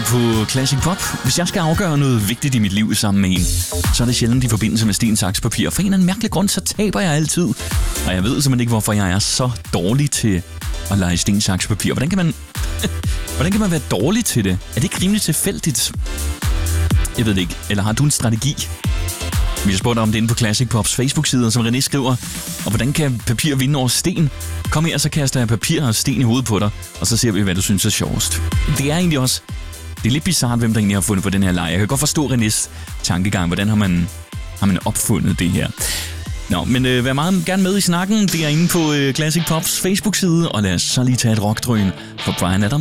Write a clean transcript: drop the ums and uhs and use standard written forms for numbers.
på Classic Pop. Hvis jeg skal afgøre noget vigtigt i mit liv sammen med en, så er det sjældent i forbindelse med sten, saks, papir. For en eller anden mærkelig grund, så taber jeg altid. Og jeg ved simpelthen ikke, hvorfor jeg er så dårlig til at lege sten, saks, papir. Hvordan kan man være dårlig til det? Er det ikke rimelig tilfældigt? Jeg ved det ikke. Eller har du en strategi? Vi har spurgt om det inde på Classic Pops Facebook-side, som René skriver. Og hvordan kan papir vinde over sten? Kom her, så kaster jeg papir og sten i hovedet på dig, og så ser vi, hvad du synes er sjovest. Det er egentlig også... Det er lidt bizarrt, hvem der egentlig har fundet på den her leg. Jeg kan godt forstå Renés tankegang. Hvordan har man opfundet det her? Nå, men vær meget gerne med i snakken. Det er inde på Classic Pops Facebook-side, og lad os så lige tage et rockdrøn for Bryan Adams.